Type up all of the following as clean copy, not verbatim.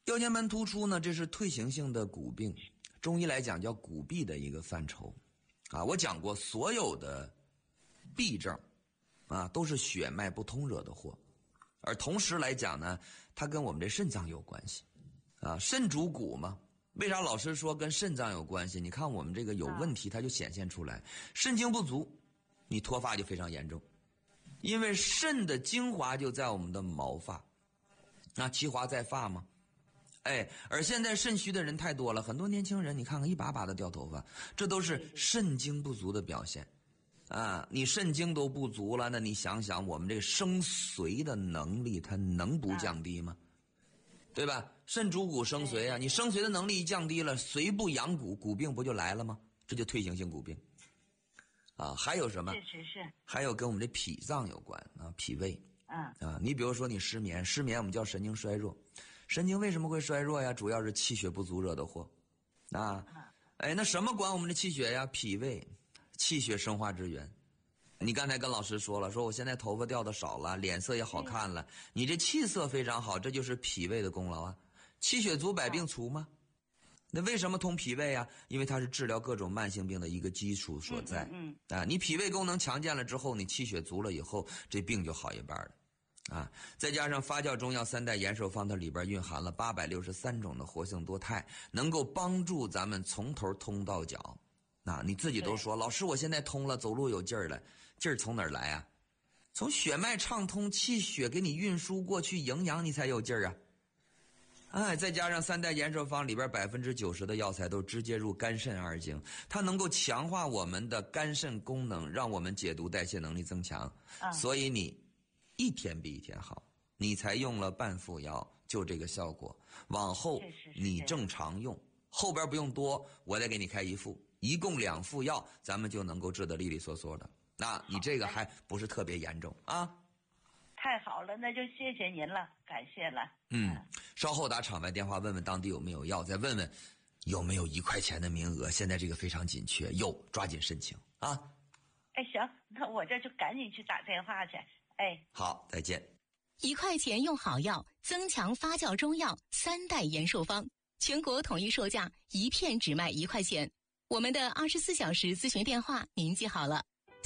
腰间盘突出呢，这是退行性的骨病，中医来讲叫骨痹的一个范畴啊。我讲过，所有的痹症啊都是血脉不通惹的祸，而同时来讲呢，它跟我们这肾脏有关系啊。肾主骨嘛，为啥老师说跟肾脏有关系？你看我们这个有问题，它就显现出来。肾精不足，你脱发就非常严重，因为肾的精华就在我们的毛发，那其华在发嘛。而现在肾虚的人太多了，很多年轻人你看看一把把的掉头发，这都是肾精不足的表现啊。你肾精都不足了，那你想想我们这个生髓的能力它能不降低吗？对吧？肾主骨生髓啊，你生髓的能力一降低了，髓不养骨，骨病不就来了吗？这就退行性骨病啊。还有什么？ 是还有跟我们这脾脏有关啊，脾胃。你比如说你失眠我们叫神经衰弱，神经为什么会衰弱呀？主要是气血不足惹的祸啊。那什么管我们的气血呀？脾胃，气血生化之源。你刚才跟老师说了，说我现在头发掉的少了，脸色也好看了，你这气色非常好，这就是脾胃的功劳啊。气血足百病除吗？那为什么通脾胃啊？因为它是治疗各种慢性病的一个基础所在。你脾胃功能强健了之后，你气血足了以后，这病就好一半了啊。再加上发酵中药三代延寿方，它里边蕴含了863种的活性多肽，能够帮助咱们从头通到脚。你自己都说，老师我现在通了，走路有劲儿了，劲儿从哪儿来啊？从血脉畅通，气血给你运输过去，营养你才有劲儿啊。再加上三代延寿方里边90%的药材都直接入肝肾二经，它能够强化我们的肝肾功能，让我们解毒代谢能力增强。所以你一天比一天好，你才用了半副药就这个效果，往后你正常用，后边不用多，我再给你开一副，一共2副药，咱们就能够治得利利索索的。你这个还不是特别严重啊。 太好了，那就谢谢您了，感谢了。 稍后打场外电话问问当地有没有药，再问问有没有1块钱的名额，现在这个非常紧缺，有抓紧申请啊。 行，那我这就赶紧去打电话去。 好，再见。 1块钱用好药，增强发酵中药3代延寿方，全国统一售价，一片只卖1块钱。我们的24小时咨询电话您记好了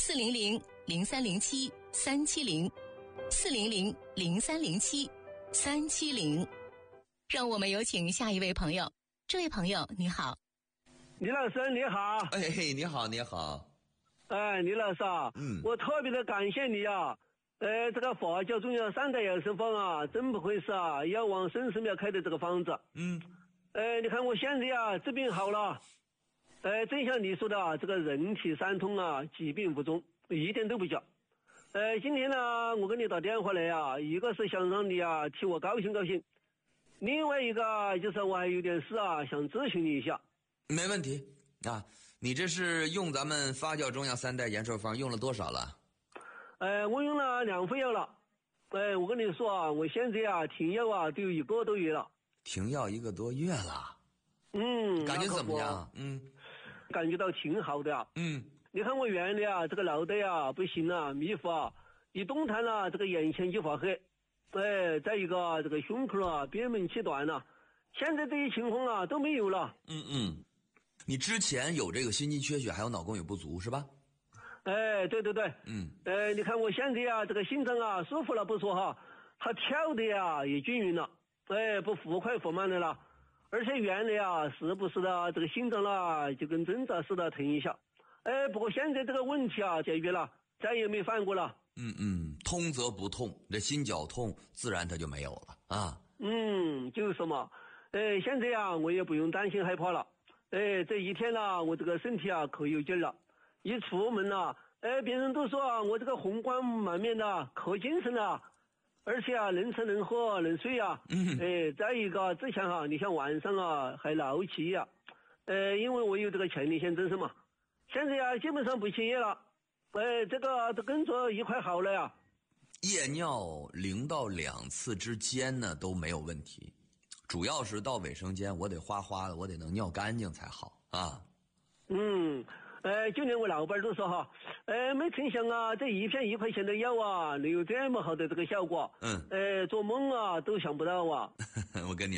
，400-0307-370，400-0307-370。让我们有请下一位朋友。这位朋友你好。 李老师你好。 你好你好。 李老师啊，我特别的感谢你啊。这个发酵中药3代延寿方啊，真不愧是啊，要往生寺庙开的这个方子。你看我现在啊，治病好了。正像你说的啊，这个人体三通啊，疾病无踪，一点都不假。今天呢，我给你打电话来啊，一个是想让你啊替我高兴高兴，另外一个就是我还有点事啊，想咨询你一下。 没问题啊，你这是用咱们发酵中药3代延寿方用了多少了？ 我用了2副药了。我跟你说啊，我现在啊停药啊都有1个多月了。 停药1个多月了？感觉怎么样？ 感觉到挺好的啊。你看我原来啊这个脑袋啊不行啊，迷糊啊，一动弹了这个眼前就发黑。再一个这个胸口啊憋闷气短了，现在这些情况啊都没有了。 你之前有这个心肌缺血还有脑供血不足是吧？ 对。你看我现在啊这个心脏啊舒服了不说哈，它跳的呀也均匀了，不忽快忽慢的了。而且原来啊时不时的这个心脏啦就跟针扎似的疼一下。不过现在这个问题啊解决了，再也没犯过了。 通则不痛，这心绞痛自然它就没有了啊。 就是嘛。现在啊我也不用担心害怕了。这一天呢，我这个身体啊可有劲了，一出门啊别人都说啊我这个红光满面的，可精神了，而且啊能吃能喝能睡啊。再一个之前啊你像晚上啊还闹气啊，因为我有这个前列腺增生嘛，现在啊基本上不起夜了。这个都跟着一块好了呀。 夜尿0到2次之间呢都没有问题，主要是到卫生间我得哗哗的，我得能尿干净才好啊。 就连我老板都说哈，没成想啊这一片1块钱的药啊能有这么好的这个效果。做梦啊都想不到啊。 我跟你